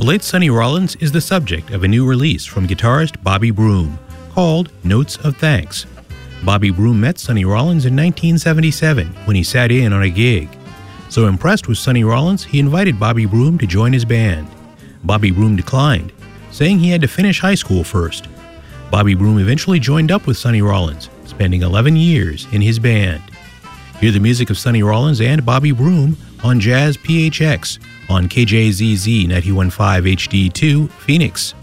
The late Sonny Rollins is the subject of a new release from guitarist Bobby Broom called Notes of Thanks. Bobby Broom met Sonny Rollins in 1977 when he sat in on a gig. So impressed with Sonny Rollins, he invited Bobby Broom to join his band. Bobby Broom declined, saying he had to finish high school first. Bobby Broom eventually joined up with Sonny Rollins, spending 11 years in his band. Hear the music of Sonny Rollins and Bobby Broom on Jazz PHX on KJZZ 91.5 HD2, Phoenix.